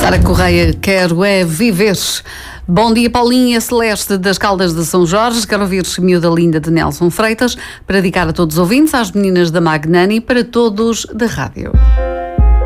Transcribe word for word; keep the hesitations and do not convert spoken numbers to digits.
Sara Correia, quero é viver. Bom dia, Paulinha Celeste das Caldas de São Jorge. Quero ouvir Miúda Linda de Nelson Freitas para dedicar a todos os ouvintes, às meninas da Magnani, para todos da rádio.